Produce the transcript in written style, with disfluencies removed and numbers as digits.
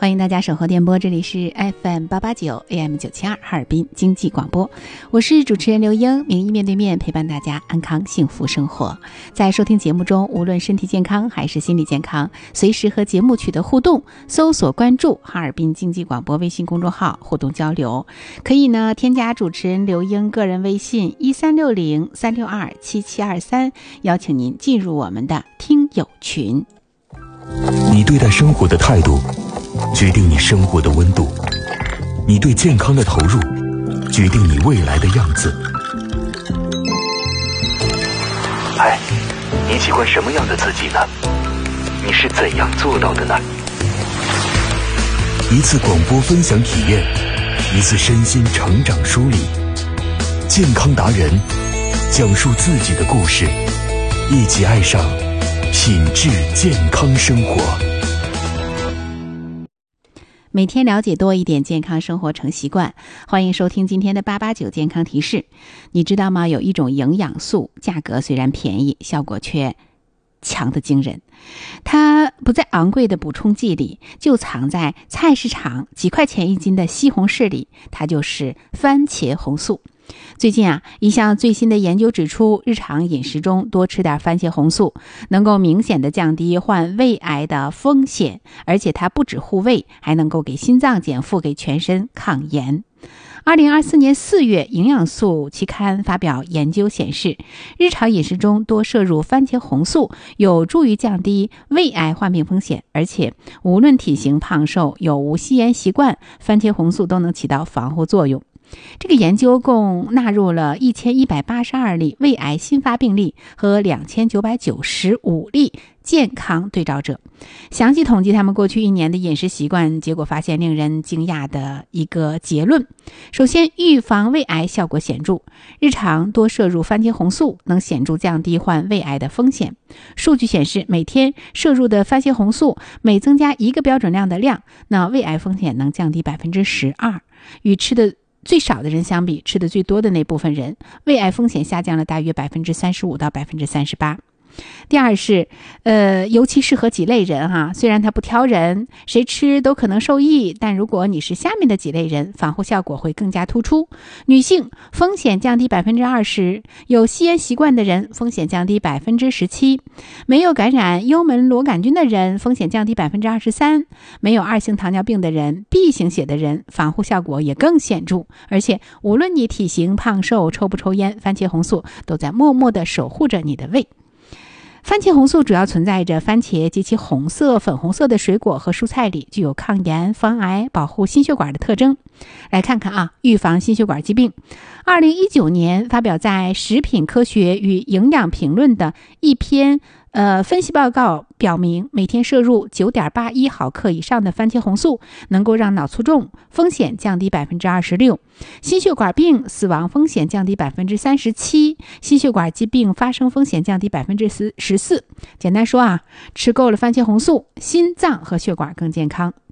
欢迎大家守候电波，这里是 FM 889 AM 972哈尔滨经济广播，我是主持人刘英，名医面对面陪伴大家安康幸福生活。在收听节目中，无论身体健康还是心理健康，随时和节目取得互动，搜索关注哈尔滨经济广播微信公众号互动交流，可以呢添加主持人刘英个人微信1360-362-7723，邀请您进入我们的听友群。 你对待生活的态度决定你生活的温度，你对健康的投入决定你未来的样子。哎，你喜欢什么样的自己呢？你是怎样做到的呢？一次广播分享体验，一次身心成长梳理，健康达人讲述自己的故事，一起爱上品质健康生活。 每天了解多一点，健康生活成习惯。欢迎收听今天的889健康提示。你知道吗？有一种营养素，价格虽然便宜，效果却强得惊人。它不在昂贵的补充剂里，就藏在菜市场几块钱一斤的西红柿里，它就是番茄红素。最近一项最新的研究指出，日常饮食中多吃点番茄红素，能够明显的降低患胃癌的风险，而且它不止护胃，还能够给心脏减负，给全身抗炎。2024年4月，营养素期刊发表研究显示，日常饮食中多摄入番茄红素有助于降低胃癌患病风险，而且无论体型胖瘦，有无吸烟习惯，番茄红素都能起到防护作用。这个研究共纳入了1182例胃癌新发病例和2995例健康对照者，详细统计他们过去1年的饮食习惯，结果发现令人惊讶的一个结论。首先，预防胃癌效果显著，日常多摄入番茄红素能显著降低患胃癌的风险。数据显示，每天摄入的番茄红素每增加1个标准量的量，那胃癌风险能降低 12%， 与吃的最少的人相比，吃的最多的那部分人，胃癌风险下降了大约 35%到 38%。第二是尤其适合几类人虽然它不挑人，谁吃都可能受益，但如果你是下面的几类人，防护效果会更加突出。女性风险降低 20%， 有吸烟习惯的人风险降低 17%， 没有感染幽门螺杆菌的人风险降低 23%， 没有2型糖尿病的人， B 型血的人防护效果也更显著。而且无论你体型胖瘦，抽不抽烟，番茄红素都在默默地守护着你的胃。番茄红素主要存在着番茄及其红色、粉红色的水果和蔬菜里，具有抗炎、防癌、保护心血管的特征。来看看预防心血管疾病。2019年发表在《食品科学与营养评论》的一篇分析报告表明，每天摄入 9.81 毫克以上的番茄红素能够让脑卒中风险降低 26%， 心血管病死亡风险降低 37%， 心血管疾病发生风险降低 14%。 简单说吃够了番茄红素，心脏和血管更健康。